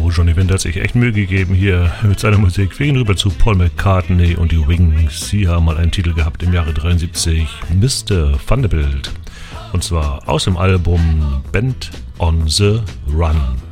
Johnny Winter hat sich echt Mühe gegeben hier mit seiner Musik. Wir gehen rüber zu Paul McCartney und die Wings. Sie haben mal einen Titel gehabt im Jahre 73, Mr. Vanderbilt. Und zwar aus dem Album Band on the Run.